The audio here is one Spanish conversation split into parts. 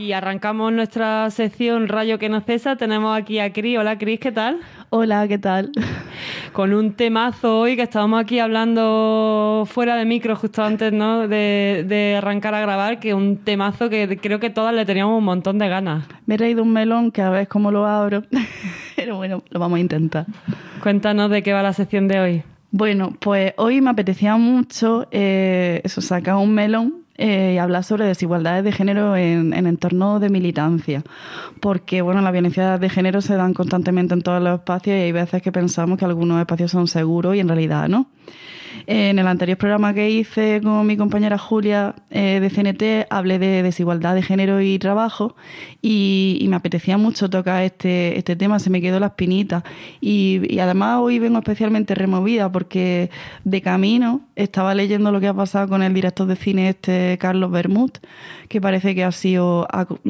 Y arrancamos nuestra sección Rayo que no cesa. Tenemos aquí a Cris. Hola Cris, ¿qué tal? Hola, ¿qué tal? Con un temazo hoy que estábamos aquí hablando fuera de micro justo antes, ¿no? de arrancar a grabar, que un temazo que creo que todas le teníamos un montón de ganas. Me he traído un melón que a ver cómo lo abro, pero bueno, lo vamos a intentar. Cuéntanos de qué va la sección de hoy. Bueno, pues hoy me apetecía mucho sacar un melón y hablar sobre desigualdades de género en entornos de militancia, porque bueno, las violencias de género se dan constantemente en todos los espacios y hay veces que pensamos que algunos espacios son seguros y en realidad no. En el anterior programa que hice con mi compañera Julia de CNT hablé de desigualdad de género y trabajo y me apetecía mucho tocar este tema, se me quedó la espinita y además hoy vengo especialmente removida porque de camino estaba leyendo lo que ha pasado con el director de cine Carlos Bermúdez, que parece que ha sido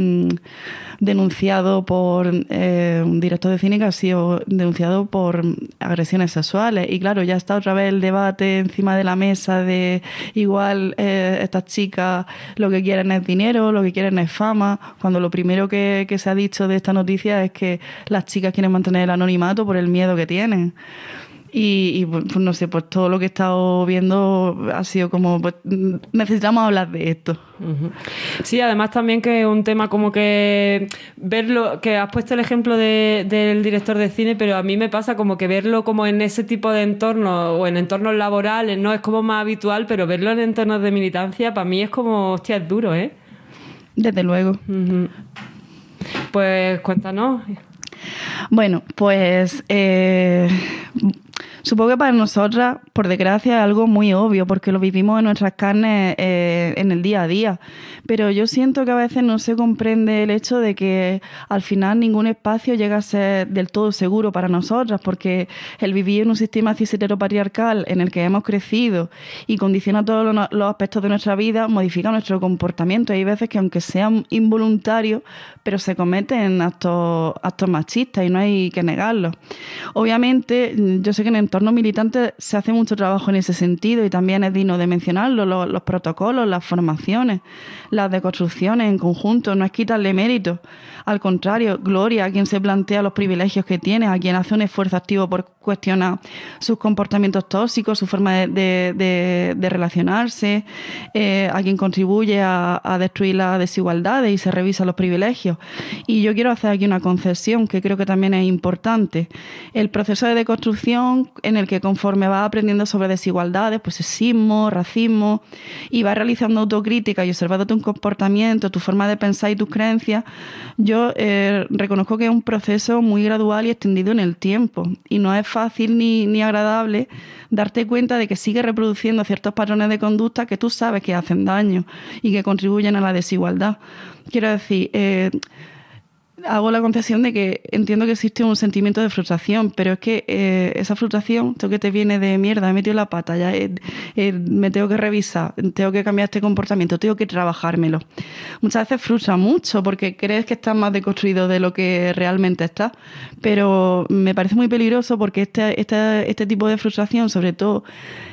denunciado por un director de cine que ha sido denunciado por agresiones sexuales y claro, ya está otra vez el debate encima de la mesa de igual estas chicas lo que quieren es dinero, lo que quieren es fama, cuando lo primero que se ha dicho de esta noticia es que las chicas quieren mantener el anonimato por el miedo que tienen. Y pues no sé, pues todo lo que he estado viendo ha sido como, pues necesitamos hablar de esto. Uh-huh. Sí, además también que un tema como que verlo, que has puesto el ejemplo del director de cine, pero a mí me pasa como que verlo como en ese tipo de entornos o en entornos laborales, no es como más habitual, pero verlo en entornos de militancia para mí es como, hostia, es duro, ¿eh? Desde luego. Uh-huh. Pues cuéntanos. Bueno, pues supongo que para nosotras, por desgracia, es algo muy obvio porque lo vivimos en nuestras carnes en el día a día. Pero yo siento que a veces no se comprende el hecho de que al final ningún espacio llega a ser del todo seguro para nosotras porque el vivir en un sistema cis-heteropatriarcal en el que hemos crecido y condiciona todos los aspectos de nuestra vida, modifica nuestro comportamiento. Hay veces que aunque sean involuntarios, pero se cometen actos machistas y no hay que negarlo. Obviamente, yo sé que en entornos militantes se hace mucho trabajo en ese sentido y también es digno de mencionarlo, los protocolos, las formaciones, las deconstrucciones en conjunto, no es quitarle mérito. Al contrario, gloria a quien se plantea los privilegios que tiene, a quien hace un esfuerzo activo por cuestionar sus comportamientos tóxicos, su forma de relacionarse, a quien contribuye a destruir las desigualdades y se revisa los privilegios. Y yo quiero hacer aquí una concesión que creo que también es importante. El proceso de deconstrucción en el que conforme vas aprendiendo sobre desigualdades, pues sexismo, racismo, y vas realizando autocrítica y observando tu comportamiento, tu forma de pensar y tus creencias, yo reconozco que es un proceso muy gradual y extendido en el tiempo y no es fácil ni agradable darte cuenta de que sigues reproduciendo ciertos patrones de conducta que tú sabes que hacen daño y que contribuyen a la desigualdad. Quiero decir, hago la concesión de que entiendo que existe un sentimiento de frustración, pero es que esa frustración, esto que te viene de mierda, he metido la pata, ya me tengo que revisar, tengo que cambiar este comportamiento, tengo que trabajármelo. Muchas veces frustra mucho porque crees que estás más deconstruido de lo que realmente estás, pero me parece muy peligroso porque este tipo de frustración, sobre todo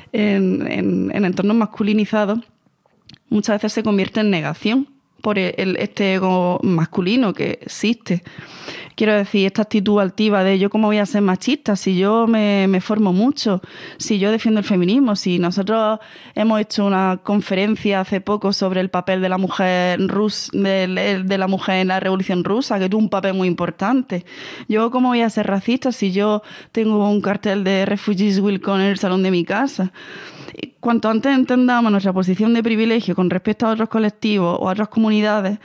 en entornos masculinizados, muchas veces se convierte en negación por este ego masculino que existe. Quiero decir, esta actitud altiva de yo cómo voy a ser machista si yo me formo mucho, si yo defiendo el feminismo, si nosotros hemos hecho una conferencia hace poco sobre el papel de la mujer de la mujer en la Revolución Rusa, que tuvo un papel muy importante. Yo cómo voy a ser racista si yo tengo un cartel de Refugees Will Come en el salón de mi casa. Cuanto antes entendamos nuestra posición de privilegio con respecto a otros colectivos o a otras comunidades,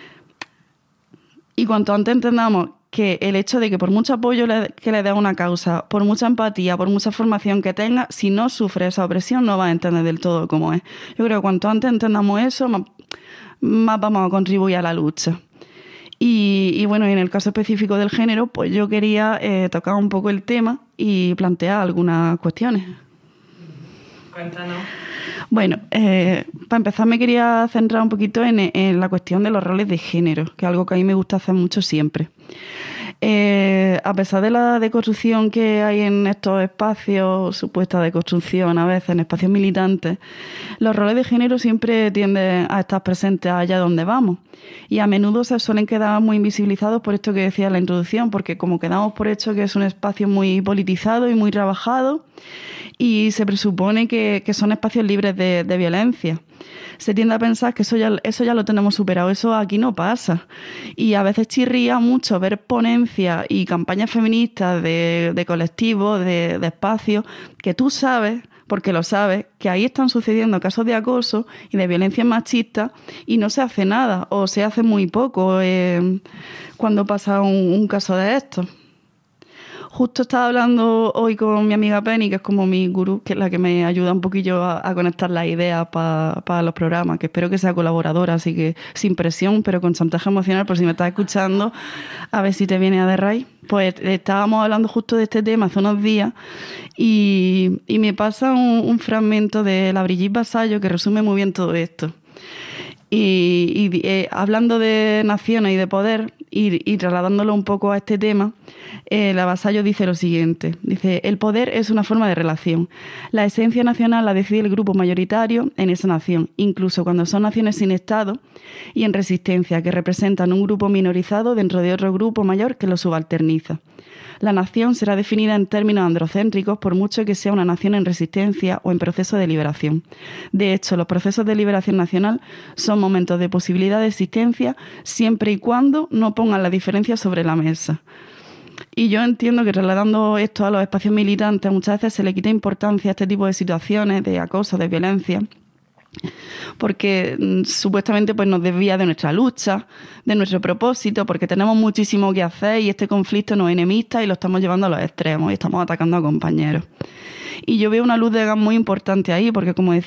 y cuanto antes entendamos que el hecho de que por mucho apoyo que le dé a una causa, por mucha empatía, por mucha formación que tenga, si no sufre esa opresión no va a entender del todo cómo es. Yo creo que cuanto antes entendamos eso, más vamos a contribuir a la lucha. Y bueno, en el caso específico del género, pues yo quería tocar un poco el tema y plantear algunas cuestiones. Cuéntanos. Bueno, para empezar me quería centrar un poquito en la cuestión de los roles de género, que es algo que a mí me gusta hacer mucho siempre. A pesar de la deconstrucción que hay en estos espacios, supuesta deconstrucción a veces en espacios militantes, los roles de género siempre tienden a estar presentes allá donde vamos. Y a menudo se suelen quedar muy invisibilizados por esto que decía en la introducción, porque como quedamos por hecho que es un espacio muy politizado y muy trabajado, y se presupone que son espacios libres de violencia. Se tiende a pensar que eso ya lo tenemos superado, eso aquí no pasa. Y a veces chirría mucho ver ponencias y campañas feministas de colectivos, de espacios, que tú sabes, porque lo sabes, que ahí están sucediendo casos de acoso y de violencia machista y no se hace nada, o se hace muy poco cuando pasa un caso de estos. Justo estaba hablando hoy con mi amiga Penny, que es como mi gurú, que es la que me ayuda un poquillo a conectar las ideas para los programas, que espero que sea colaboradora, así que sin presión, pero con chantaje emocional, por si me estás escuchando, a ver si te viene a de raíz. Pues estábamos hablando justo de este tema hace unos días y me pasa un fragmento de la Brigitte Vasallo que resume muy bien todo esto. Hablando de naciones y de poder y trasladándolo un poco a este tema, la Vasallo dice lo siguiente, dice: el poder es una forma de relación. La esencia nacional la decide el grupo mayoritario en esa nación, incluso cuando son naciones sin Estado y en resistencia, que representan un grupo minorizado dentro de otro grupo mayor que lo subalterniza. La nación será definida en términos androcéntricos por mucho que sea una nación en resistencia o en proceso de liberación. De hecho, los procesos de liberación nacional son momentos de posibilidad de existencia siempre y cuando no pongan la diferencia sobre la mesa. Y yo entiendo que trasladando esto a los espacios militantes muchas veces se le quita importancia a este tipo de situaciones de acoso, de violencia, porque supuestamente pues nos desvía de nuestra lucha, de nuestro propósito, porque tenemos muchísimo que hacer y este conflicto nos enemista y lo estamos llevando a los extremos y estamos atacando a compañeros. Y yo veo una luz de gas muy importante ahí, porque como decía